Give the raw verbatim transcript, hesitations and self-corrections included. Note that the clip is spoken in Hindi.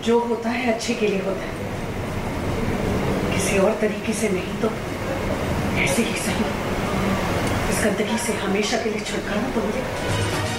जो होता है अच्छे के लिए होता है, किसी और तरीके से नहीं तो ऐसे ही सही। इस गंदगी से हमेशा के लिए छुटकारा तो मिलेगा।